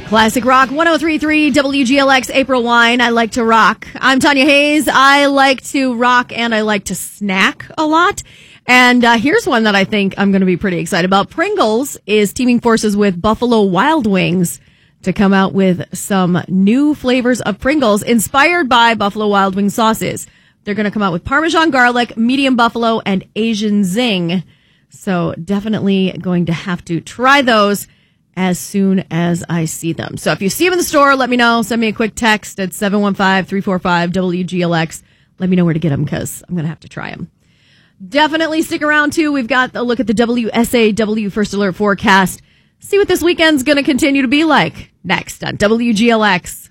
Classic Rock 103.3 WGLX April Wine. I like to rock. I'm Tanya Hayes. I like to rock and I like to snack a lot. And here's one that I think I'm going to be pretty excited about. Pringles is teaming forces with Buffalo Wild Wings to come out with some new flavors of Pringles inspired by Buffalo Wild Wing sauces. They're going to come out with Parmesan garlic, medium buffalo, and Asian zing. So definitely going to have to try those as soon as I see them. So if you see them in the store, let me know. Send me a quick text at 715-345-WGLX. Let me know where to get them because I'm going to have to try them. Definitely stick around, too. We've got a look at the WSAW First Alert forecast. See what this weekend's going to continue to be like next on WGLX.